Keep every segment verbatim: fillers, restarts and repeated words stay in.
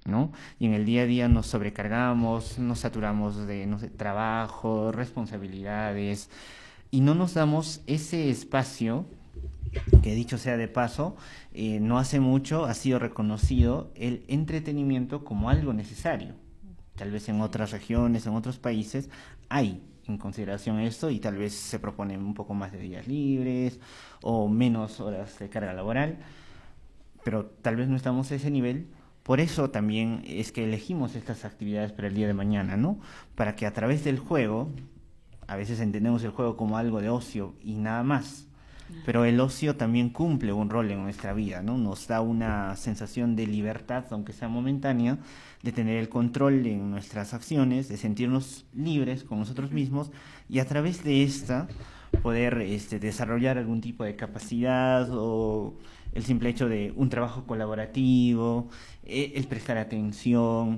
¿no? Y en el día a día nos sobrecargamos, nos saturamos de, no sé, trabajo, responsabilidades, y no nos damos ese espacio que, dicho sea de paso, eh, no hace mucho ha sido reconocido el entretenimiento como algo necesario. Tal vez en otras regiones, en otros países, hay en consideración esto y tal vez se proponen un poco más de días libres o menos horas de carga laboral, pero tal vez no estamos a ese nivel. Por eso también es que elegimos estas actividades para el día de mañana, ¿no? Para que a través del juego, a veces entendemos el juego como algo de ocio y nada más, pero el ocio también cumple un rol en nuestra vida, ¿no? Nos da una sensación de libertad, aunque sea momentánea, de tener el control en nuestras acciones, de sentirnos libres con nosotros mismos y a través de esta poder este, desarrollar algún tipo de capacidad o el simple hecho de un trabajo colaborativo, eh, el prestar atención,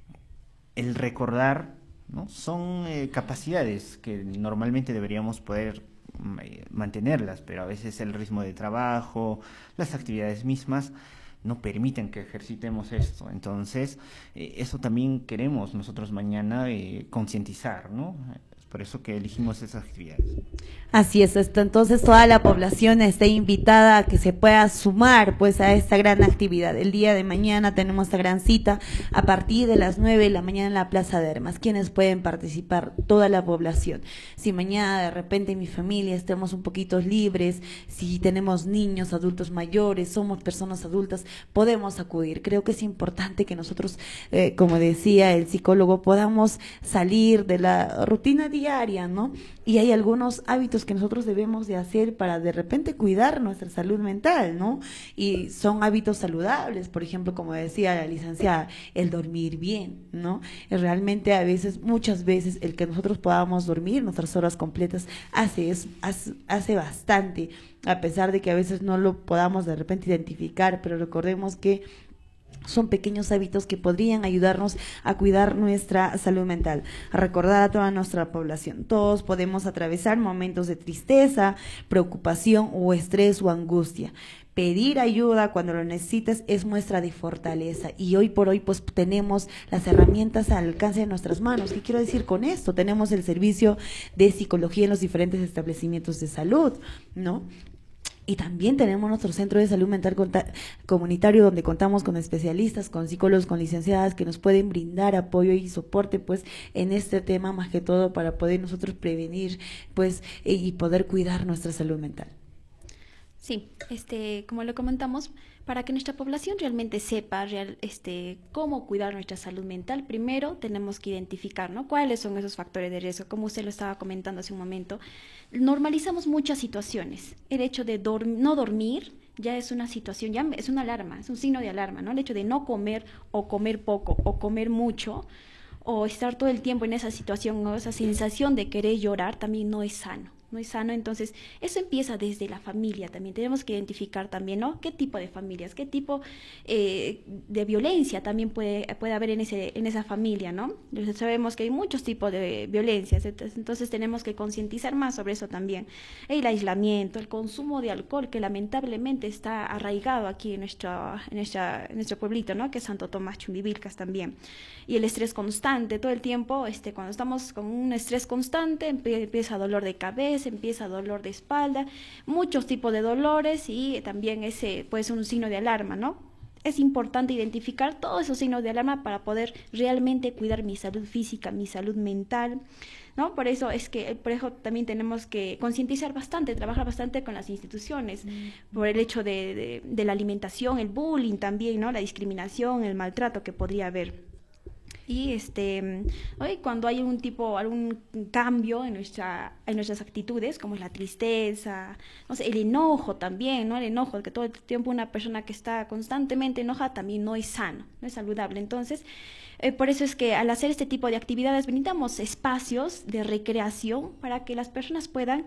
el recordar, ¿no? Son eh, capacidades que normalmente deberíamos poder eh, mantenerlas, pero a veces el ritmo de trabajo, las actividades mismas no permiten que ejercitemos esto. Entonces, eh, eso también queremos nosotros mañana eh, concientizar, ¿no? Es por eso que elegimos esas actividades. Así es, esto, entonces toda la población está invitada a que se pueda sumar pues a esta gran actividad. El día de mañana tenemos esta gran cita a partir de las nueve de la mañana en la Plaza de Armas. ¿Quiénes pueden participar? Toda la población. Si mañana de repente en mi familia estemos un poquito libres, si tenemos niños, adultos mayores, somos personas adultas, podemos acudir. Creo que es importante que nosotros, eh, como decía el psicólogo, podamos salir de la rutina diaria, ¿no? Y hay algunos hábitos que nosotros debemos de hacer para de repente cuidar nuestra salud mental, ¿no? Y son hábitos saludables, por ejemplo, como decía la licenciada, el dormir bien, ¿no? Y realmente a veces, muchas veces, el que nosotros podamos dormir nuestras horas completas hace, es, hace, hace bastante, a pesar de que a veces no lo podamos de repente identificar, pero recordemos que son pequeños hábitos que podrían ayudarnos a cuidar nuestra salud mental, a recordar a toda nuestra población. Todos podemos atravesar momentos de tristeza, preocupación o estrés o angustia. Pedir ayuda cuando lo necesites es muestra de fortaleza y hoy por hoy pues tenemos las herramientas al alcance de nuestras manos. ¿Qué quiero decir con esto? Tenemos el servicio de psicología en los diferentes establecimientos de salud, ¿no? Y también tenemos nuestro centro de salud mental comunitario donde contamos con especialistas, con psicólogos, con licenciadas que nos pueden brindar apoyo y soporte pues en este tema, más que todo para poder nosotros prevenir pues y poder cuidar nuestra salud mental. Sí, este, como lo comentamos, para que nuestra población realmente sepa real, este, cómo cuidar nuestra salud mental, primero tenemos que identificar, ¿no? Cuáles son esos factores de riesgo, como usted lo estaba comentando hace un momento. Normalizamos muchas situaciones. El hecho de dorm- no dormir ya es una situación, ya es una alarma, es un signo de alarma, ¿no? El hecho de no comer o comer poco o comer mucho o estar todo el tiempo en esa situación o esa sensación de querer llorar también no es sano. No es sano, entonces eso empieza desde la familia también. Tenemos que identificar también, ¿no? Qué tipo de familias, qué tipo eh, de violencia también puede, puede haber en, ese, en esa familia, ¿no? Entonces, sabemos que hay muchos tipos de violencias, entonces, entonces tenemos que concientizar más sobre eso también. El aislamiento, el consumo de alcohol, que lamentablemente está arraigado aquí en nuestro, en nuestra, en nuestro pueblito, ¿no? Que es Santo Tomás, Chumbivilcas también. Y el estrés constante, todo el tiempo, este, cuando estamos con un estrés constante, empieza dolor de cabeza, empieza dolor de espalda, muchos tipos de dolores y también ese puede ser un signo de alarma, ¿no? Es importante identificar todos esos signos de alarma para poder realmente cuidar mi salud física, mi salud mental, ¿no? Por eso es que por eso también tenemos que concientizar bastante, trabajar bastante con las instituciones, mm. por el hecho de, de, de la alimentación, el bullying también, ¿no? La discriminación, el maltrato que podría haber. Y este, hoy cuando hay un tipo, algún cambio en nuestra, en nuestras actitudes, como es la tristeza, no sé, el enojo también, ¿no? El enojo, que todo el tiempo una persona que está constantemente enojada también no es sano, no es saludable. Entonces, eh, por eso es que al hacer este tipo de actividades brindamos espacios de recreación para que las personas puedan,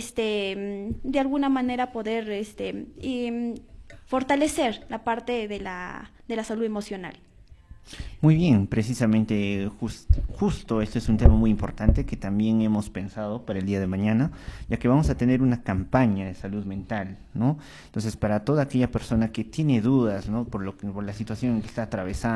este, de alguna manera poder, este, y, fortalecer la parte de la, de la salud emocional. Muy bien, precisamente just, justo este es un tema muy importante que también hemos pensado para el día de mañana, ya que vamos a tener una campaña de salud mental, ¿no? Entonces, para toda aquella persona que tiene dudas, ¿no? Por lo que, por la situación en que está atravesando,